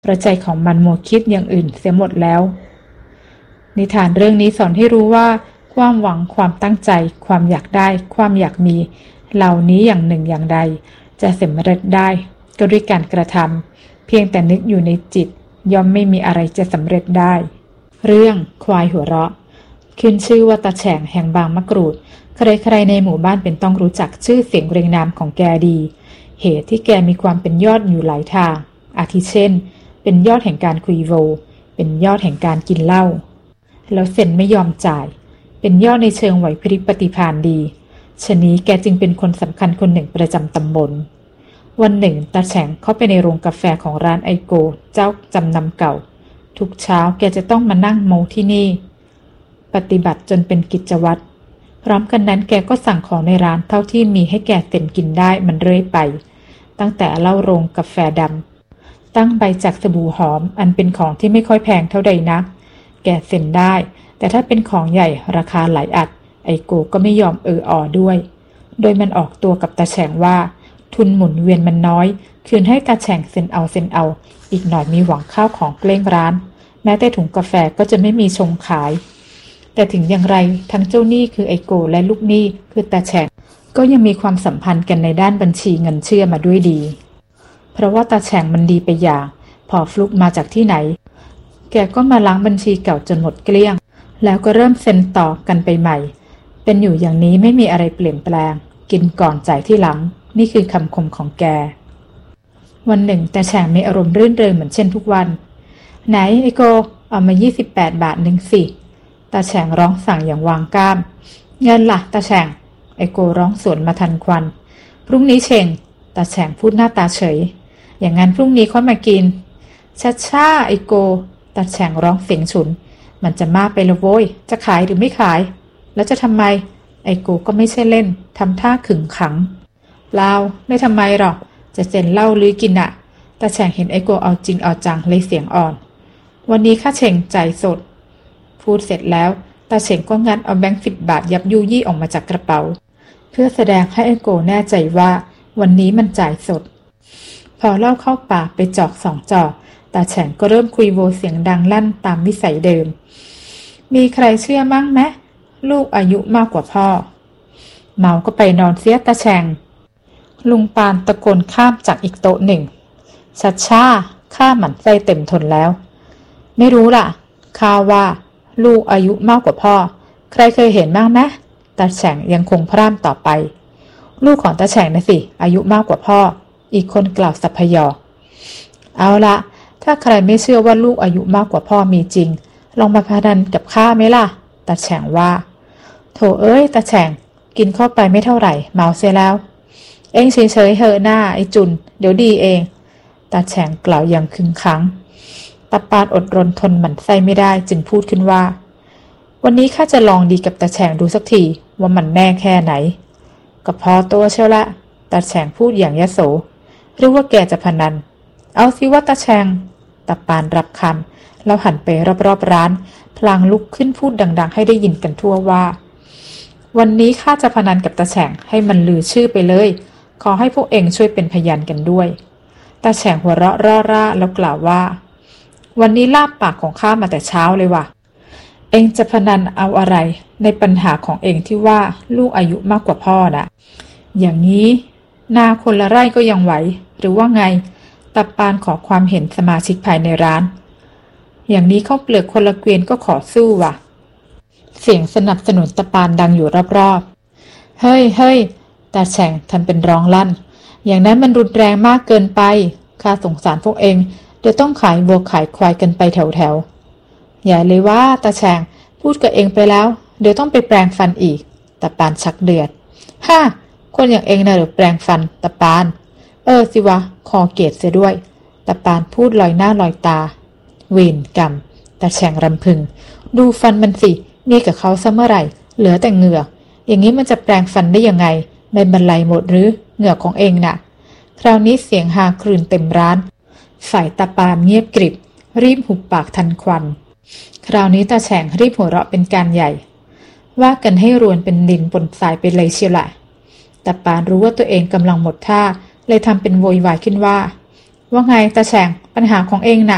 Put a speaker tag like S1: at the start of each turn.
S1: เพราะใจของมันมัวคิดอย่างอื่นเสียหมดแล้วนิทานเรื่องนี้สอนให้รู้ว่าความหวังความตั้งใจความอยากได้ความอยากมีเหล่านี้อย่างหนึ่งอย่างใดจะสำเร็จได้ก็ด้วยการกระทำเพียงแต่นึกอยู่ในจิตย่อมไม่มีอะไรจะสำเร็จได้เรื่องควายหัวเราะขึ้นชื่อว่าตาแฉ่งแห่งบางมะกรูดใครๆในหมู่บ้านเป็นต้องรู้จักชื่อเสียงเรียงนามของแกดีเหตุที่แกมีความเป็นยอดอยู่หลายทางอาทิเช่นเป็นยอดแห่งการคุยโวเป็นยอดแห่งการกินเหล้าแล้วเซ็นไม่ยอมจ่ายเป็นยอดในเชิงไหวพริบปฏิภาณดีฉะนี้แกจึงเป็นคนสำคัญคนหนึ่งประจำตำบลวันหนึ่งตาแฉ่งเข้าไปในโรงกาแฟของร้านไอโกเจ้าจำนำเก่าทุกเช้าแกจะต้องมานั่งเมาที่นี่ปฏิบัติจนเป็นกิจวัตรพร้อมกันนั้นแกก็สั่งของในร้านเท่าที่มีให้แกเซ็นกินได้มันเรื่อยไปตั้งแต่เหล้าโรงกาแฟดำตั้งใบจากสบู่หอมอันเป็นของที่ไม่ค่อยแพงเท่าใดนักแกเซ็นได้แต่ถ้าเป็นของใหญ่ราคาหลายอัดไอโกก็ไม่ยอมอ่อด้วยโดยมันออกตัวกับตาแฉ่งว่าทุนหมุนเวียนมันน้อยคืนให้ตาแฉ่งเซ็นเอาอีกหน่อยมีหวังข้าวของเกลี้ยงร้านแม้แต่ถุงกาแฟก็จะไม่มีชงขายแต่ถึงอย่างไรทั้งเจ้าหนี้คือไอโกและลูกหนี้คือตาแฉ่งก็ยังมีความสัมพันธ์กันในด้านบัญชีเงินเชื่อมาด้วยดีเพราะว่าตาแฉ่งมันดีไปอย่างพอฟลุกมาจากที่ไหนแกก็มาล้างบัญชีเก่าจนหมดเกลี้ยงแล้วก็เริ่มเซ็นต่อกันไปใหม่เป็นอยู่อย่างนี้ไม่มีอะไรเปลี่ยนแปลงกินก่อนจ่ายที่หลังนี่คือคำคมของแกวันหนึ่งตาแฉ่งมีอารมณ์รื่นเริงเหมือนเช่นทุกวันไหนไอโกเอามา28 บาทหนึ่งสิตาแฉ่งร้องสั่งอย่างวางก้ามเงินล่ะตาแฉ่งไอโกร้องสวนมาทันควันพรุ่งนี้เชงตาแฉ่งพูดหน้าตาเฉยอย่างนั้นพรุ่งนี้ค่อยมากินช้าไอโกตาแฉ่งร้องเสียงฉุนมันจะมากไปละโว้ยจะขายหรือไม่ขายแล้วจะทำไมไอโกก็ไม่ใช่เล่นทำท่าขึงขังเปล่าไม่ทำไมหรอกจะเซ็นเหล้าหรือกินอะตาแฉ่งเห็นไอโกเอาจริงเอาจังเลยเสียงอ่อนวันนี้ข้าเฉ่งจ่ายสดพูดเสร็จแล้วตาเฉ่งก็งัดเอาแบงค์10 บาทยับยุยี่ออกมาจากกระเป๋าเพื่อแสดงให้ไอโกแน่ใจว่าวันนี้มันจ่ายสดพอเหล้าเข้าปากไปจอก2 จอกตาแฉ่งก็เริ่มคุยโวเสียงดังลั่นตามวิสัยเดิมมีใครเชื่อมั่งไหมลูกอายุมากกว่าพ่อเมาก็ไปนอนเสียตาแฉ่งลุงปานตะโกนข้ามจากอีกโต๊ะหนึ่งชัดช่าข้าหมั่นไส้เต็มทนแล้วไม่รู้ล่ะข้าว่าลูกอายุมากกว่าพ่อใครเคยเห็นบ้างไหมตาแฉ่งยังคงพร่ำต่อไปลูกของตาแฉ่งนะสิอายุมากกว่าพ่ออีกคนกล่าวสัพยอเอาละถ้าใครไม่เชื่อว่าลูกอายุมากกว่าพ่อมีจริงลองมาพนันกับข้าไหมล่ะตาแฉ่งว่าโถเอ้ยตาแฉ่งกินเข้าไปไม่เท่าไหร่เมาเสียแล้วเอ็งเฉยเหอะหน้าไอ้จุนเดี๋ยวดีเองตาแฉ่งกล่าวอย่างขึงขังตาปานอดรนทนหมั่นไส้ไม่ได้จึงพูดขึ้นว่าวันนี้ข้าจะลองดีกับตาแฉ่งดูสักทีว่ามันแน่แค่ไหนก็พอตัวเชียวละตาแฉ่งพูดอย่างยโสหรือว่าแกจะพนันเอาสิว่าตาแฉ่งตาปานรับคำแล้วหันไปรอบๆร้านพลางลุกขึ้นพูดดังๆให้ได้ยินกันทั่วว่าวันนี้ข้าจะพนันกับตาแฉ่งให้มันลือชื่อไปเลยขอให้พวกเองช่วยเป็นพยานกันด้วยตาแฉ่งหัวเราะร่าร่าแล้วกล่าวว่าวันนี้ลาบปากของข้ามาแต่เช้าเลยว่ะเองจะพนันเอาอะไรในปัญหาของเองที่ว่าลูกอายุมากกว่าพ่อน่ะอย่างนี้นาคนละไร่ก็ยังไหวหรือว่าไงตาปานขอความเห็นสมาชิกภายในร้านอย่างนี้ข้าวเปลือกคนละเกวียนก็ขอสู้ว่ะเสียงสนับสนุนตาปานดังอยู่รอบๆเฮ้ยตาแฉ่งทำเป็นร้องลั่นอย่างนั้นมันรุนแรงมากเกินไปข้าสงสารพวกเองเดี๋ยวต้องขายวัวขายควายกันไปแถวอย่าเลยว่าตาแฉ่งพูดกับเองไปแล้วเดี๋ยวต้องไปแปรงฟันอีกตาปานชักเดือดฮ่าคนอย่างเองน่ะหรือแปรงฟันตาปานสิวะคอเกตเสียด้วยตาปานพูดลอยหน้าลอยตาเวรกรรมตาแฉ่งรำพึงดูฟันมันสิมีกับเขาซะเมื่อไหร่เหลือแต่เหงือกอย่างนี้มันจะแปรงฟันได้ยังไงไม่บรรลัยหมดหรือเหงือกของเองน่ะคราวนี้เสียงฮาครืนเต็มร้านฝ่ายตาปานเงียบกริบรีบหุบปากทันควันคราวนี้ตาแฉ่งรีบหัวเราะเป็นการใหญ่ว่ากันให้รวนเป็นดินปนทรายไปเลยเชียวละตาปานรู้ว่าตัวเองกำลังหมดท่าเลยทำเป็นโวยวายขึ้นว่าไงตาแฉ่งปัญหาของเองน่ะ